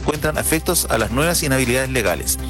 encuentran afectos a las nuevas inhabilidades legales.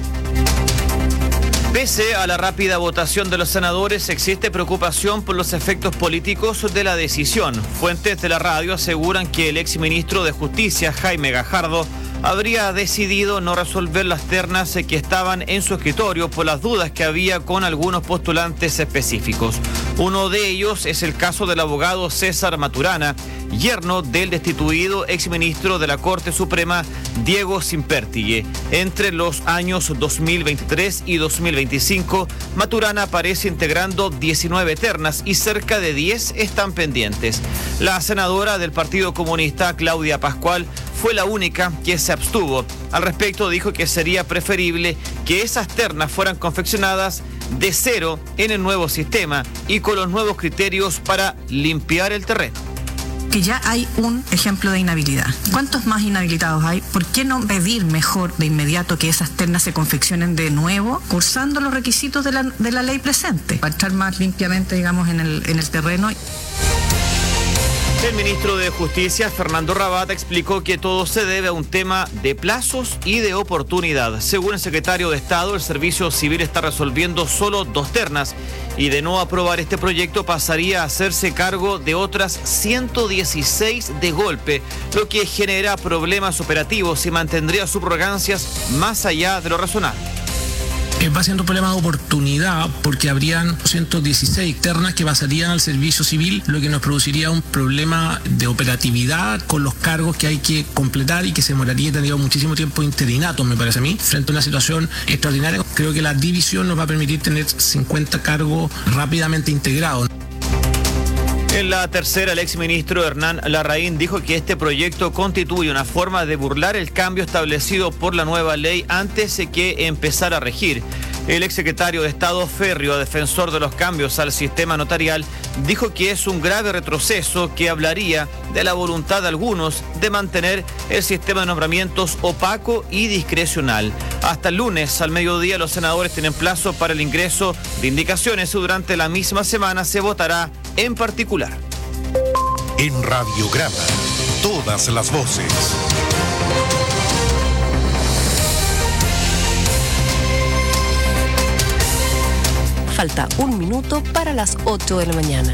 Pese a la rápida votación de los senadores, existe preocupación por los efectos políticos de la decisión. Fuentes de la radio aseguran que el exministro de Justicia, Jaime Gajardo, habría decidido no resolver las ternas que estaban en su escritorio por las dudas que había con algunos postulantes específicos. Uno de ellos es el caso del abogado César Maturana, yerno del destituido exministro de la Corte Suprema, Diego Simpertigue. Entre los años 2023 y 2025, Maturana aparece integrando 19 ternas y cerca de 10 están pendientes. La senadora del Partido Comunista, Claudia Pascual, fue la única que se abstuvo. Al respecto, dijo que sería preferible que esas ternas fueran confeccionadas de cero en el nuevo sistema y con los nuevos criterios para limpiar el terreno. Que ya hay un ejemplo de inhabilidad. ¿Cuántos más inhabilitados hay? ¿Por qué no pedir mejor de inmediato que esas ternas se confeccionen de nuevo, cursando los requisitos de la ley presente, para estar más limpiamente, digamos, en el terreno? El ministro de Justicia, Fernando Rabat, explicó que todo se debe a un tema de plazos y de oportunidad. Según el secretario de Estado, el Servicio Civil está resolviendo solo 2 ternas y de no aprobar este proyecto pasaría a hacerse cargo de otras 116 de golpe, lo que genera problemas operativos y mantendría subrogancias más allá de lo razonable. Va siendo un problema de oportunidad porque habrían 116 ternas que pasarían al servicio civil, lo que nos produciría un problema de operatividad con los cargos que hay que completar y que se demoraría y tendría muchísimo tiempo interinato, me parece a mí, frente a una situación extraordinaria. Creo que la división nos va a permitir tener 50 cargos rápidamente integrados. En la tercera, el exministro Hernán Larraín dijo que este proyecto constituye una forma de burlar el cambio establecido por la nueva ley antes de que empezara a regir. El exsecretario de Estado Ferrio, defensor de los cambios al sistema notarial, dijo que es un grave retroceso que hablaría de la voluntad de algunos de mantener el sistema de nombramientos opaco y discrecional. Hasta el lunes al mediodía los senadores tienen plazo para el ingreso de indicaciones y durante la misma semana se votará en particular. En Radiograma, todas las voces. Falta 1 minuto para las 8 de la mañana.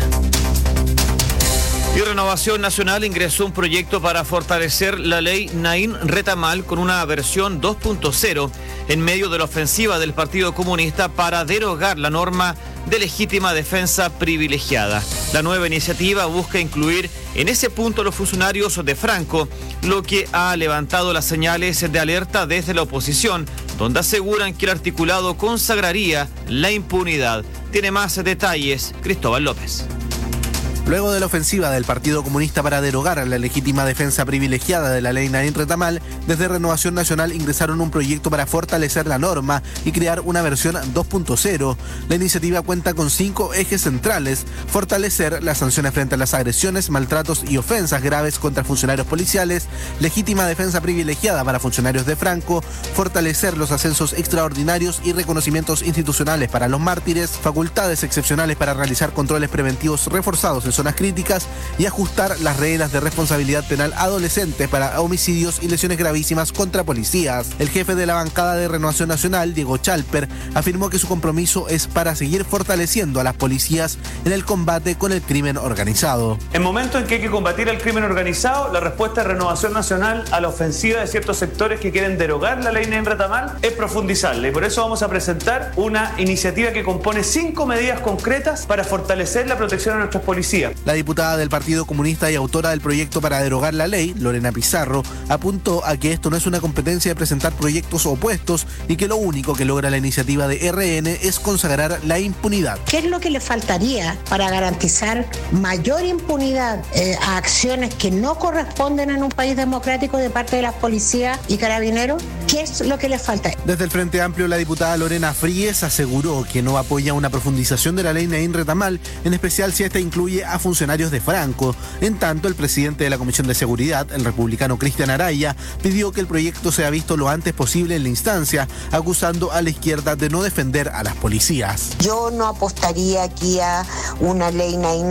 Y Renovación Nacional ingresó un proyecto para fortalecer la ley Naín Retamal con una versión 2.0 en medio de la ofensiva del Partido Comunista para derogar la norma de legítima defensa privilegiada. La nueva iniciativa busca incluir en ese punto a los funcionarios de Franco, lo que ha levantado las señales de alerta desde la oposición, donde aseguran que el articulado consagraría la impunidad. Tiene más detalles Cristóbal López. Luego de la ofensiva del Partido Comunista para derogar la legítima defensa privilegiada de la ley Naín Retamal, desde Renovación Nacional ingresaron un proyecto para fortalecer la norma y crear una versión 2.0. La iniciativa cuenta con 5 ejes centrales: fortalecer las sanciones frente a las agresiones, maltratos y ofensas graves contra funcionarios policiales, legítima defensa privilegiada para funcionarios de Franco, fortalecer los ascensos extraordinarios y reconocimientos institucionales para los mártires, facultades excepcionales para realizar controles preventivos reforzados en zonas críticas y ajustar las reglas de responsabilidad penal adolescentes para homicidios y lesiones gravísimas contra policías. El jefe de la bancada de Renovación Nacional, Diego Chalper, afirmó que su compromiso es para seguir fortaleciendo a las policías en el combate con el crimen organizado. En momentos en que hay que combatir el crimen organizado, la respuesta de Renovación Nacional a la ofensiva de ciertos sectores que quieren derogar la ley Naín Retamal es profundizarla, y por eso vamos a presentar una iniciativa que compone 5 medidas concretas para fortalecer la protección a nuestras policías. La diputada del Partido Comunista y autora del proyecto para derogar la ley, Lorena Pizarro, apuntó a que esto no es una competencia de presentar proyectos opuestos y que lo único que logra la iniciativa de RN es consagrar la impunidad. ¿Qué es lo que le faltaría para garantizar mayor impunidad a acciones que no corresponden en un país democrático de parte de las policías y carabineros? ¿Qué es lo que le falta? Desde el Frente Amplio, la diputada Lorena Fríes aseguró que no apoya una profundización de la ley Naín Retamal, en especial si esta incluye a funcionarios de Franco. En tanto, el presidente de la Comisión de Seguridad, el republicano Cristian Araya, pidió que el proyecto sea visto lo antes posible en la instancia, acusando a la izquierda de no defender a las policías. Yo no apostaría aquí a una ley Naín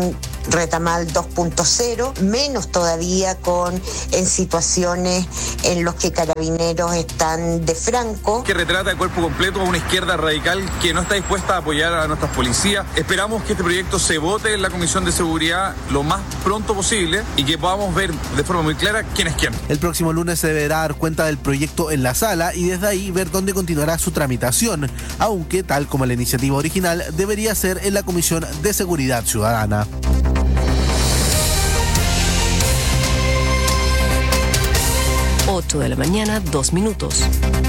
Retamal 2.0, menos todavía en situaciones en las que Carabineros están de franco. Que retrata de cuerpo completo a una izquierda radical que no está dispuesta a apoyar a nuestras policías. Esperamos que este proyecto se vote en la Comisión de Seguridad lo más pronto posible y que podamos ver de forma muy clara quién es quién. El próximo lunes se deberá dar cuenta del proyecto en la sala y desde ahí ver dónde continuará su tramitación, aunque, tal como la iniciativa original, debería ser en la Comisión de Seguridad Ciudadana. De la mañana, 2 minutos.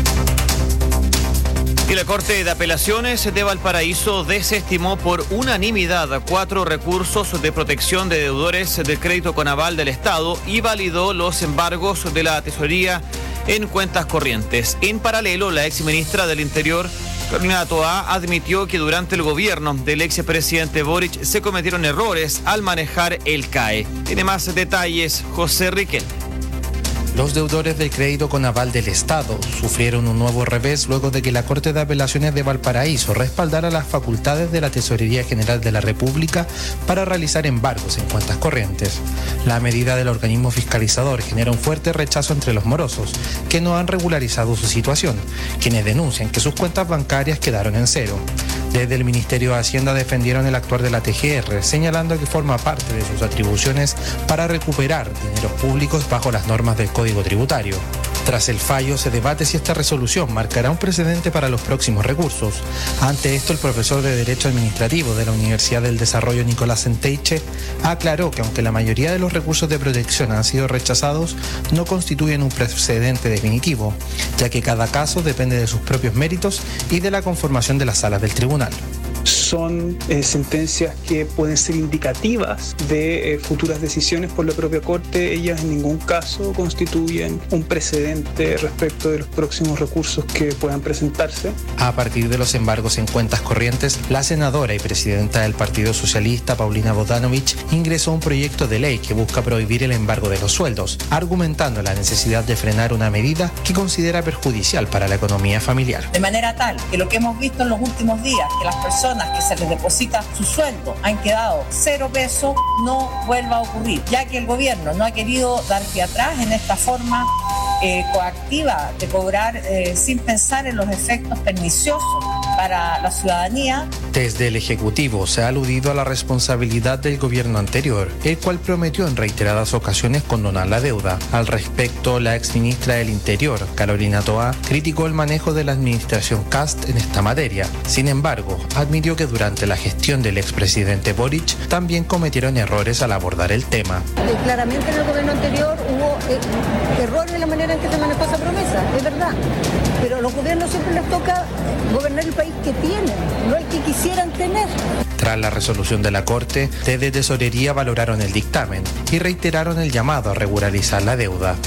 Y la Corte de Apelaciones de Valparaíso desestimó por unanimidad 4 recursos de protección de deudores del crédito con aval del Estado y validó los embargos de la Tesorería en cuentas corrientes. En paralelo, la exministra del Interior, Carolina Toá, admitió que durante el gobierno del expresidente Boric se cometieron errores al manejar el CAE. Tiene más detalles José Riquel. Los deudores del crédito con aval del Estado sufrieron un nuevo revés luego de que la Corte de Apelaciones de Valparaíso respaldara las facultades de la Tesorería General de la República para realizar embargos en cuentas corrientes. La medida del organismo fiscalizador genera un fuerte rechazo entre los morosos, que no han regularizado su situación, quienes denuncian que sus cuentas bancarias quedaron en cero. Desde el Ministerio de Hacienda defendieron el actuar de la TGR, señalando que forma parte de sus atribuciones para recuperar dineros públicos bajo las normas del Código Tributario. Tras el fallo, se debate si esta resolución marcará un precedente para los próximos recursos. Ante esto, el profesor de Derecho Administrativo de la Universidad del Desarrollo, Nicolás Centeiche, aclaró que aunque la mayoría de los recursos de protección han sido rechazados, no constituyen un precedente definitivo, ya que cada caso depende de sus propios méritos y de la conformación de las salas del tribunal. Son sentencias que pueden ser indicativas de futuras decisiones por la propia Corte. Ellas en ningún caso constituyen un precedente respecto de los próximos recursos que puedan presentarse. A partir de los embargos en cuentas corrientes, la senadora y presidenta del Partido Socialista, Paulina Bodanovich, ingresó un proyecto de ley que busca prohibir el embargo de los sueldos, argumentando la necesidad de frenar una medida que considera perjudicial para la economía familiar. De manera tal que lo que hemos visto en los últimos días, que las personas que se les deposita su sueldo han quedado 0 pesos, no vuelva a ocurrir, ya que el gobierno no ha querido dar pie atrás en esta forma coactiva de cobrar sin pensar en los efectos perniciosos para la ciudadanía. Desde el Ejecutivo se ha aludido a la responsabilidad del gobierno anterior, el cual prometió en reiteradas ocasiones condonar la deuda. Al respecto, la exministra del Interior, Carolina Toá, criticó el manejo de la administración Kast en esta materia. Sin embargo, admitió que durante la gestión del expresidente Boric también cometieron errores al abordar el tema. Claramente en el gobierno anterior hubo errores en la manera en que se manejó esa promesa, es verdad. Pero a los gobiernos siempre les toca gobernar el país que tienen, no el que quisieran tener. Tras la resolución de la Corte, desde Tesorería valoraron el dictamen y reiteraron el llamado a regularizar la deuda.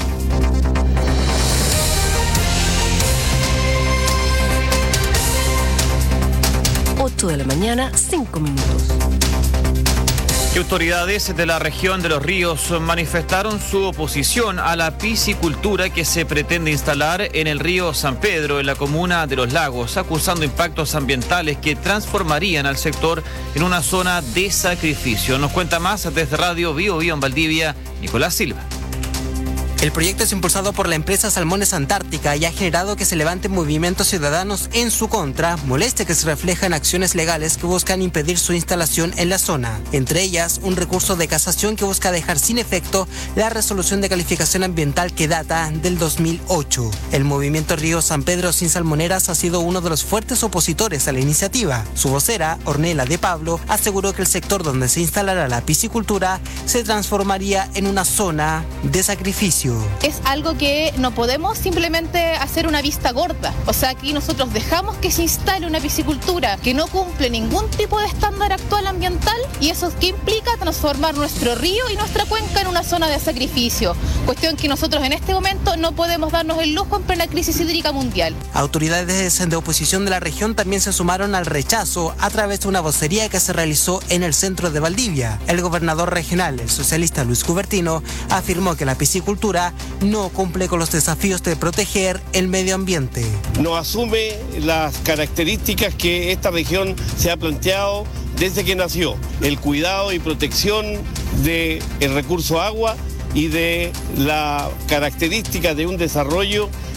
De la mañana, 5 minutos. Autoridades de la región de Los Ríos manifestaron su oposición a la piscicultura que se pretende instalar en el río San Pedro, en la comuna de Los Lagos, acusando impactos ambientales que transformarían al sector en una zona de sacrificio. Nos cuenta más desde Radio Bio Bio en Valdivia, Nicolás Silva. El proyecto es impulsado por la empresa Salmones Antártica y ha generado que se levanten movimientos ciudadanos en su contra, molestia que se refleja en acciones legales que buscan impedir su instalación en la zona. Entre ellas, un recurso de casación que busca dejar sin efecto la resolución de calificación ambiental que data del 2008. El movimiento Río San Pedro sin salmoneras ha sido uno de los fuertes opositores a la iniciativa. Su vocera, Ornella de Pablo, aseguró que el sector donde se instalará la piscicultura se transformaría en una zona de sacrificio. Es algo que no podemos simplemente hacer una vista gorda. O sea, aquí nosotros dejamos que se instale una piscicultura que no cumple ningún tipo de estándar actual ambiental, y eso que implica transformar nuestro río y nuestra cuenca en una zona de sacrificio. Cuestión que nosotros en este momento no podemos darnos el lujo en plena crisis hídrica mundial. Autoridades de oposición de la región también se sumaron al rechazo a través de una vocería que se realizó en el centro de Valdivia. El gobernador regional, el socialista Luis Cubertino, afirmó que la piscicultura no cumple con los desafíos de proteger el medio ambiente. No asume las características que esta región se ha planteado desde que nació, el cuidado y protección del recurso agua y de la característica de un desarrollo